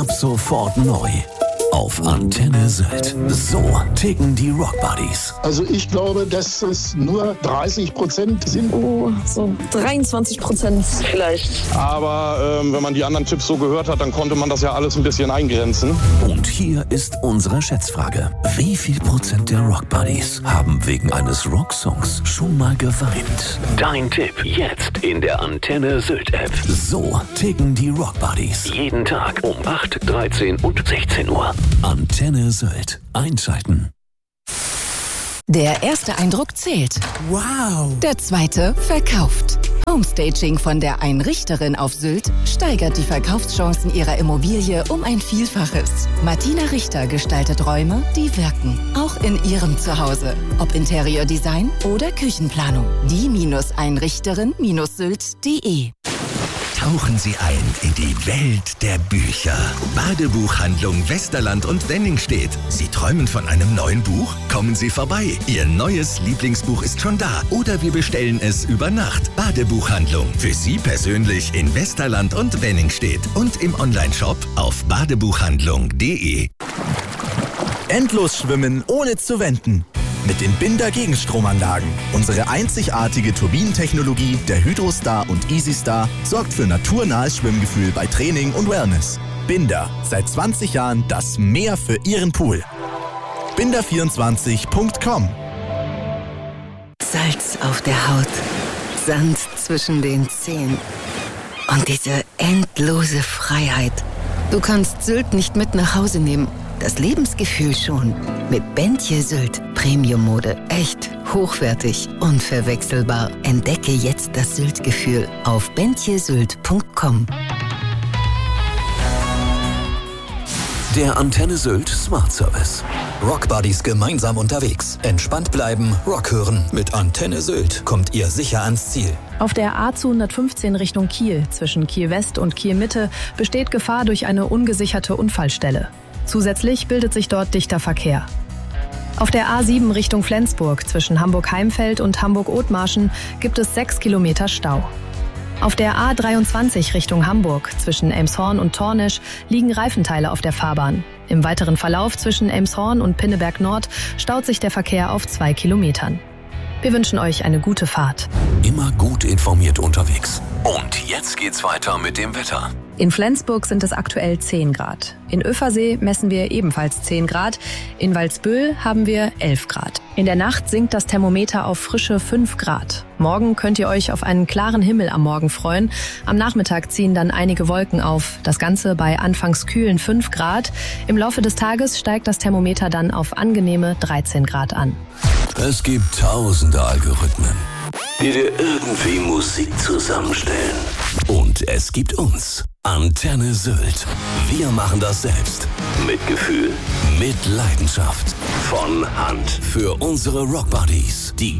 Ab sofort neu auf Antenne Sylt. So ticken die Rock Buddies. Also ich glaube, dass es nur 30% sind. Oh, so 23% vielleicht. Aber wenn man die anderen Tipps so gehört hat, dann konnte man das ja alles ein bisschen eingrenzen. Und hier ist unsere Schätzfrage. Wie viel Prozent der Rock Buddies haben wegen eines Rocksongs schon mal geweint? Dein Tipp jetzt in der Antenne Sylt App. So ticken die Rock Buddies. Jeden Tag um 8, 13 und 16 Uhr. Antenne Sylt. Einschalten. Der erste Eindruck zählt. Wow. Der zweite verkauft. Homestaging von der Einrichterin auf Sylt steigert die Verkaufschancen ihrer Immobilie um ein Vielfaches. Martina Richter gestaltet Räume, die wirken. Auch in ihrem Zuhause. Ob Interiordesign oder Küchenplanung. Die-Einrichterin-sylt.de. Tauchen Sie ein in die Welt der Bücher. Badebuchhandlung Westerland und Wenningstedt. Sie träumen von einem neuen Buch? Kommen Sie vorbei. Ihr neues Lieblingsbuch ist schon da. Oder wir bestellen es über Nacht. Badebuchhandlung. Für Sie persönlich in Westerland und Wenningstedt. Und im Onlineshop auf badebuchhandlung.de. Endlos schwimmen ohne zu wenden. Mit den Binder Gegenstromanlagen. Unsere einzigartige Turbinentechnologie der Hydrostar und EasyStar sorgt für naturnahes Schwimmgefühl bei Training und Wellness. Binder, seit 20 Jahren das Meer für Ihren Pool. Binder24.com. Salz auf der Haut, Sand zwischen den Zehen und diese endlose Freiheit. Du kannst Sylt nicht mit nach Hause nehmen. Das Lebensgefühl schon. Mit Bentje Sylt. Premium-Mode. Echt, hochwertig, unverwechselbar. Entdecke jetzt das Sylt-Gefühl auf bentjesylt.com. Der Antenne Sylt Smart Service. Rock Buddies gemeinsam unterwegs. Entspannt bleiben, Rock hören. Mit Antenne Sylt kommt ihr sicher ans Ziel. Auf der A215 Richtung Kiel, zwischen Kiel West und Kiel Mitte, besteht Gefahr durch eine ungesicherte Unfallstelle. Zusätzlich bildet sich dort dichter Verkehr. Auf der A7 Richtung Flensburg, zwischen Hamburg-Heimfeld und Hamburg-Othmarschen, gibt es 6 Kilometer Stau. Auf der A23 Richtung Hamburg, zwischen Elmshorn und Tornisch, liegen Reifenteile auf der Fahrbahn. Im weiteren Verlauf zwischen Elmshorn und Pinneberg Nord staut sich der Verkehr auf 2 Kilometern. Wir wünschen euch eine gute Fahrt. Immer gut informiert unterwegs. Und jetzt geht's weiter mit dem Wetter. In Flensburg sind es aktuell 10 Grad. In Öffersee messen wir ebenfalls 10 Grad. In Walsbüll haben wir 11 Grad. In der Nacht sinkt das Thermometer auf frische 5 Grad. Morgen könnt ihr euch auf einen klaren Himmel am Morgen freuen. Am Nachmittag ziehen dann einige Wolken auf. Das Ganze bei anfangs kühlen 5 Grad. Im Laufe des Tages steigt das Thermometer dann auf angenehme 13 Grad an. Es gibt tausende Algorithmen, die dir irgendwie Musik zusammenstellen. Und es gibt uns. Antenne Sylt. Wir machen das selbst. Mit Gefühl, mit Leidenschaft. Von Hand. Für unsere Rock Buddies, die